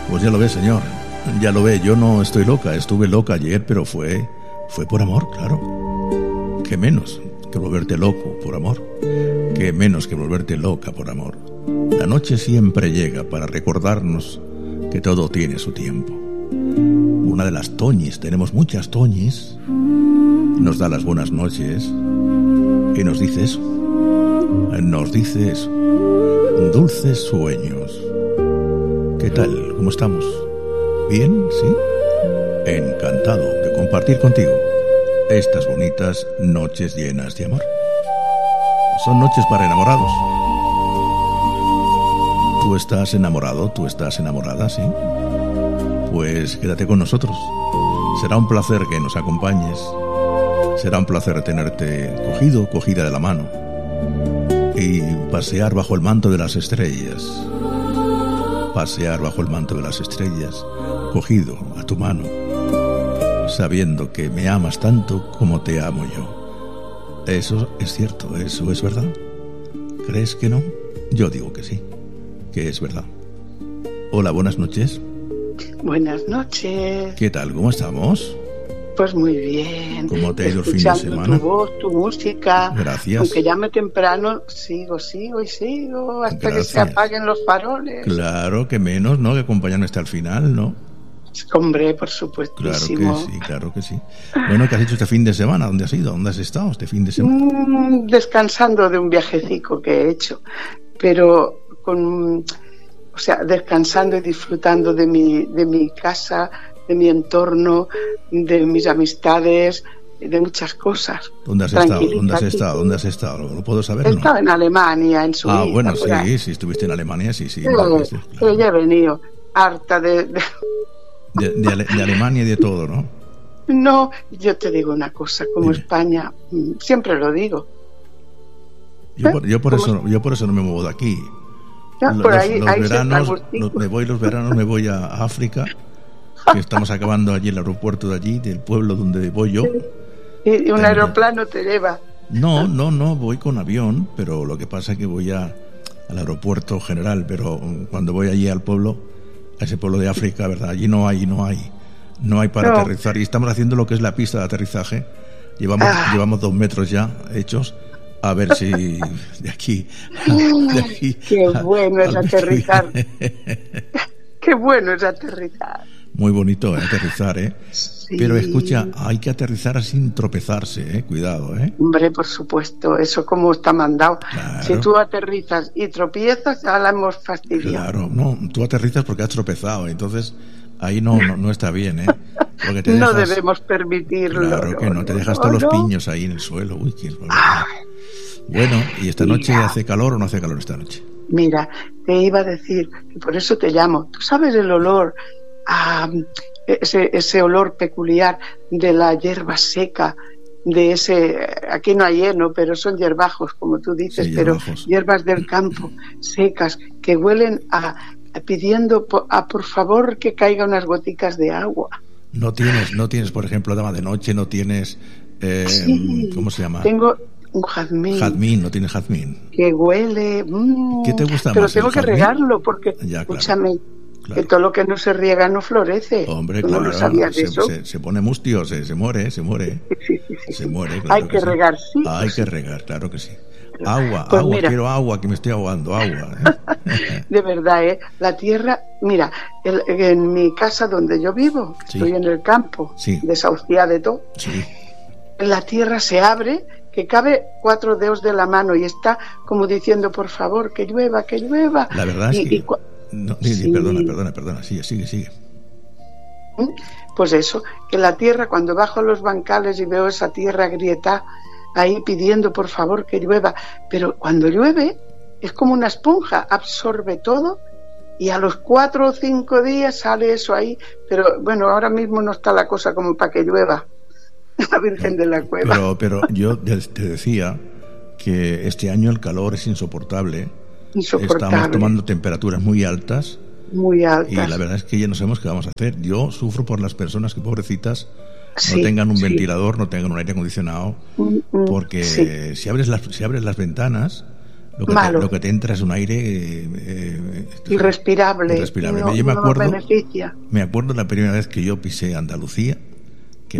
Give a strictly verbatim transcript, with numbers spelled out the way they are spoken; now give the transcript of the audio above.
Pues ya lo ve, señor. Ya lo ve, yo no estoy loca. Estuve loca ayer, pero fue, fue por amor, claro. ¿Qué menos que volverte loco por amor? ¿Qué menos que volverte loca por amor? La noche siempre llega para recordarnos que todo tiene su tiempo. Una de las toñis, tenemos muchas toñis, nos da las buenas noches y nos dice eso. Nos dice eso. Dulces sueños. ¿Qué tal? ¿Cómo estamos? ¿Bien? ¿Sí? Encantado de compartir contigo estas bonitas noches llenas de amor. Son noches para enamorados. ¿Tú estás enamorado? ¿Tú estás enamorada? ¿Sí? Pues quédate con nosotros. Será un placer que nos acompañes. Será un placer tenerte cogido, cogida de la mano y pasear bajo el manto de las estrellas. Pasear bajo el manto de las estrellas, cogido a tu mano, sabiendo que me amas tanto como te amo yo. Eso es cierto, eso es verdad. ¿Crees que no? Yo digo que sí, que es verdad. Hola, buenas noches. Buenas noches. ¿Qué tal? ¿Cómo estamos? Pues muy bien. ¿Cómo te ha ido el fin de semana? Tu voz, tu música. Gracias. Aunque llame temprano, sigo, sigo y sigo hasta Gracias. que se apaguen los faroles. Claro, que menos, ¿no? Que acompañan hasta el final, ¿no? Hombre, por supuestísimo. Claro que sí, claro que sí. Bueno, ¿qué has hecho este fin de semana? ¿Dónde has ido? ¿Dónde has estado este fin de semana? Mm, descansando de un viajecico que he hecho, pero con, o sea, descansando y disfrutando de mi, de mi casa, de mi entorno, de mis amistades, de muchas cosas. ¿Dónde has estado? ¿Dónde has estado? ¿¿Dónde has estado? ¿Lo puedo saber? He ¿no? estado en Alemania, en Suiza. Ah, bueno, sí, ahí. sí, estuviste en Alemania, sí, sí. Pero, Claro, sí, pero claro. ya he venido harta de... de... De, de, Ale- de Alemania y de todo, ¿no? No, yo te digo una cosa, como Dime. España, mm, siempre lo digo. Yo ¿Eh? por, yo por ¿Cómo eso, yo por eso no me muevo de aquí. Ya, Los, por ahí, los ahí se está veranos, gustico. los, me voy los veranos, me voy a África, que estamos acabando allí el aeropuerto de allí, del pueblo donde voy yo. Y, y un Tengo- aeroplano te lleva. No, no, no, voy con avión, pero lo que pasa es que voy a, al aeropuerto general, pero cuando voy allí al pueblo, a ese pueblo de África, ¿verdad? Allí no hay, no hay, no hay para No. aterrizar. Y estamos haciendo lo que es la pista de aterrizaje. Llevamos, Ah. llevamos dos metros ya hechos. A ver si de aquí, de aquí Qué bueno es al mes que aterrizar. viene. Qué bueno es aterrizar. Muy bonito, ¿eh? Aterrizar, ¿eh? Sí. Pero escucha, hay que aterrizar sin tropezarse, ¿eh? Cuidado, ¿eh? Hombre, por supuesto, eso como está mandado. Claro. Si tú aterrizas y tropiezas, ya la hemos fastidiado. Claro, no, tú aterrizas porque has tropezado, entonces ahí no, no, no está bien, ¿eh? Porque te No dejas- debemos permitirlo. Claro que no, te dejas no, todos los no. piños ahí en el suelo. Uy, qué barbaridad. Ah, Bueno, ¿y esta noche Mira. hace calor o no hace calor esta noche? Mira, te iba a decir, y por eso te llamo. ¿Tú sabes el olor, a, ese, ese olor peculiar de la hierba seca? De ese, aquí no hay heno, pero son hierbajos, como tú dices, Sí, pero hierbajos. hierbas del campo, secas, que huelen a, a pidiendo po- a por favor que caiga unas goticas de agua. No tienes, no tienes, por ejemplo, dama de noche, no tienes, eh, Sí, ¿cómo se llama? Tengo un jazmín. Jazmín, no tienes jazmín. Que huele. mm, ¿Qué te gusta pero más, tengo el que jazmín? regarlo porque, Ya, claro, escúchame, claro. que todo lo que no se riega no florece. Hombre, ¿Tú claro, no lo sabías se, eso? se- se pone mustio, se, se muere, se muere, Sí, sí, sí, se sí. muere. Claro Hay que sí. regar, sí. Hay pues que sí. regar, claro que sí. Agua, Pues agua, mira. quiero agua, que me estoy ahogando, agua. ¿eh? De verdad, ¿eh? La tierra, mira, el- en mi casa donde yo vivo, Sí. estoy en el campo, Sí. desahuciada de todo, Sí, la tierra se abre, que cabe cuatro dedos de la mano y está como diciendo, por favor, que llueva, que llueva. la verdad es Y- que... y cua- No, di- di, Sí. Perdona, perdona, perdona, sigue, sigue, sigue. Pues eso, que la tierra, cuando bajo los bancales y veo esa tierra grieta ahí pidiendo por favor que llueva, pero cuando llueve es como una esponja, absorbe todo y a los cuatro o cinco días sale eso ahí, pero bueno, ahora mismo no está la cosa como para que llueva. La Virgen de la Cueva. Pero, pero yo te te decía que este año el calor es insoportable. Insoportable. Estamos tomando temperaturas muy altas Muy altas. y la verdad es que ya no sabemos qué vamos a hacer. Yo sufro por las personas que, pobrecitas, Sí, no tengan un sí. ventilador, no tengan un aire acondicionado, Mm, mm, porque sí. si abres las si abres las ventanas, Lo que, malo. Te, lo que te entra es un aire eh, eh, irrespirable. irrespirable. No, Yo me no acuerdo, beneficia. me acuerdo la primera vez que yo pisé Andalucía.